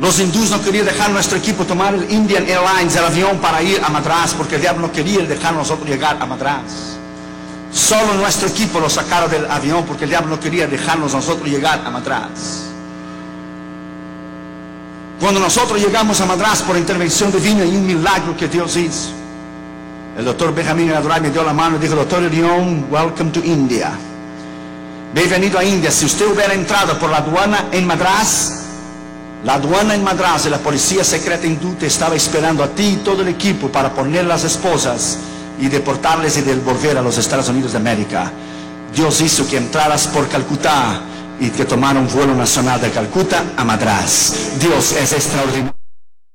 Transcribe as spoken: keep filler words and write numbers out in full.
Los hindúes no querían dejar nuestro equipo tomar el Indian Airlines, el avión, para ir a Madrás, porque el diablo no quería dejar nosotros llegar a Madrás. Solo nuestro equipo lo sacaron del avión porque el diablo no quería dejarnos nosotros llegar a Madrás. Cuando nosotros llegamos a Madrás por intervención divina y un milagro que Dios hizo, el doctor Benjamín Adoray me dio la mano y dijo: doctor León, welcome to India. Bienvenido a India. Si usted hubiera entrado por la aduana en Madrás, la aduana en Madrás y la policía secreta hindú te estaba esperando a ti y todo el equipo para poner las esposas y deportarles y devolver a los Estados Unidos de América. Dios hizo que entraras por Calcuta y que tomaron vuelo nacional de Calcuta a Madrás. Dios es extraordinario.